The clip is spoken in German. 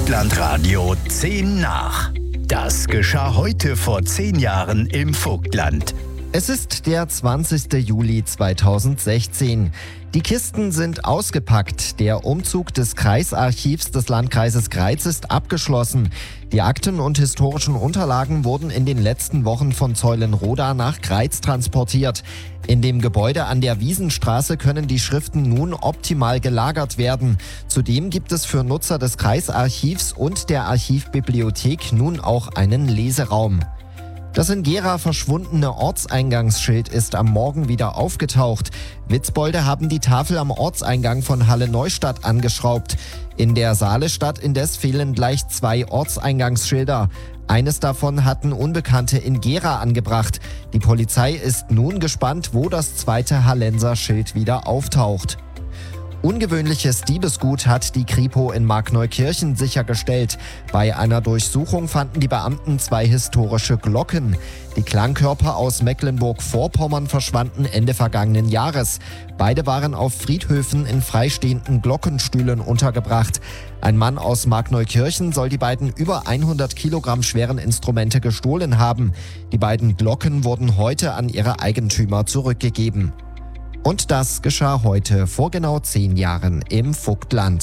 Vogtlandradio 10 nach. Das geschah heute vor 10 Jahren im Vogtland. Es ist der 20. Juli 2016. Die Kisten sind ausgepackt. Der Umzug des Kreisarchivs des Landkreises Greiz ist abgeschlossen. Die Akten und historischen Unterlagen wurden in den letzten Wochen von Zeulenroda nach Greiz transportiert. In dem Gebäude an der Wiesenstraße können die Schriften nun optimal gelagert werden. Zudem gibt es für Nutzer des Kreisarchivs und der Archivbibliothek nun auch einen Leseraum. Das in Gera verschwundene Ortseingangsschild ist am Morgen wieder aufgetaucht. Witzbolde haben die Tafel am Ortseingang von Halle Neustadt angeschraubt. In der Saalestadt indes fehlen gleich 2 Ortseingangsschilder. Eines davon hatten Unbekannte in Gera angebracht. Die Polizei ist nun gespannt, wo das zweite Hallenser Schild wieder auftaucht. Ungewöhnliches Diebesgut hat die Kripo in Markneukirchen sichergestellt. Bei einer Durchsuchung fanden die Beamten 2 historische Glocken. Die Klangkörper aus Mecklenburg-Vorpommern verschwanden Ende vergangenen Jahres. Beide waren auf Friedhöfen in freistehenden Glockenstühlen untergebracht. Ein Mann aus Markneukirchen soll die beiden über 100 Kilogramm schweren Instrumente gestohlen haben. Die beiden Glocken wurden heute an ihre Eigentümer zurückgegeben. Und das geschah heute vor genau 10 Jahren im Vogtland.